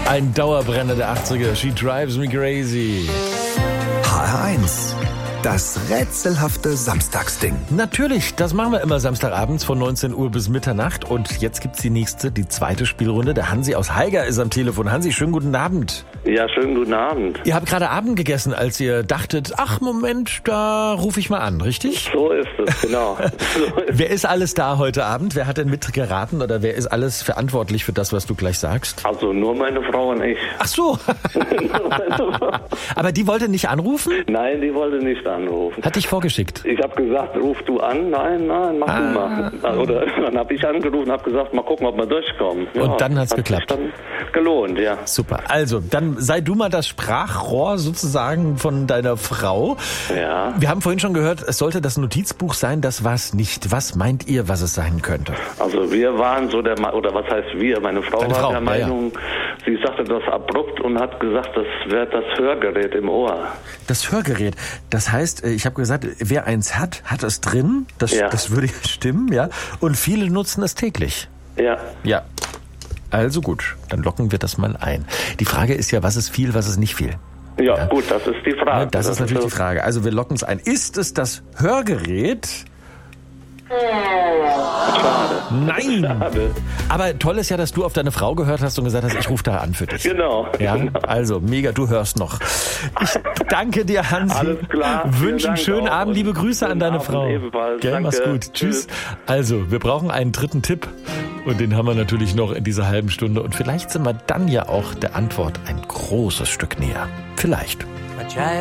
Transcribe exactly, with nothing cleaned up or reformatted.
Ein Dauerbrenner der achtziger. She drives me crazy. H R eins. Das rätselhafte Samstagsding. Natürlich, das machen wir immer Samstagabends von neunzehn Uhr bis Mitternacht. Und jetzt gibt's die nächste, die zweite Spielrunde. Der Hansi aus Haiger ist am Telefon. Hansi, schönen guten Abend. Ja, schönen guten Abend. Ihr habt gerade Abend gegessen, als ihr dachtet, ach Moment, da rufe ich mal an, richtig? So ist es, genau. So ist Wer ist alles da heute Abend? Wer hat denn mitgeraten oder wer ist alles verantwortlich für das, was du gleich sagst? Also nur meine Frau und ich. Ach so. Aber die wollte nicht anrufen? Nein, die wollte nicht anrufen. Hat dich vorgeschickt? Ich habe gesagt, ruf du an. Nein, nein, mach Ah. du mal. Oder dann habe ich angerufen und habe gesagt, mal gucken, ob wir durchkommen. Ja, Und dann hat's hat geklappt. sich dann gelohnt, ja. Super. Also, dann sei du mal das Sprachrohr sozusagen von deiner Frau. Ja. Wir haben vorhin schon gehört, es sollte das Notizbuch sein, das war es nicht. Was meint ihr, was es sein könnte? Also wir waren so der, Ma- oder was heißt wir? Meine Frau Deine war Frau, der ja, ja. Meinung, sie sagte das abrupt und hat gesagt, das wäre das Hörgerät im Ohr. Das Hörgerät. Das heißt, ich habe gesagt, wer eins hat, hat es drin. Das, Ja. das würde stimmen, ja. Und viele nutzen es täglich. Ja. Ja. Also gut, dann locken wir das mal ein. Die Frage ist ja, was ist viel, was ist nicht viel? Ja, Ja. gut, das ist die Frage. Ja, das ist natürlich so- die Frage. Also wir locken es ein. Ist es das Hörgerät? Schade. Nein! Schade. Aber toll ist ja, dass du auf deine Frau gehört hast und gesagt hast, ich rufe da an für dich. Genau. Ja, genau. also mega, du hörst noch. Ich danke dir, Hansi. Alles klar. Wünsche Vielen einen Dank schönen auch Abend, und liebe Grüße an schönen deine Abend Frau. ebenfalls. Gell, mach's Danke. gut. Tschüss. Tschüss. Also, wir brauchen einen dritten Tipp und den haben wir natürlich noch in dieser halben Stunde und vielleicht sind wir dann ja auch der Antwort ein großes Stück näher. Vielleicht.